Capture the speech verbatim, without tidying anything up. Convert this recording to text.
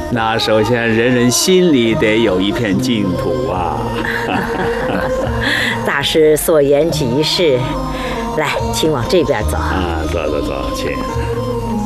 那首先人人心里得有一片净土啊。 大师所言极是，来，请往这边走。 啊，走走走，请。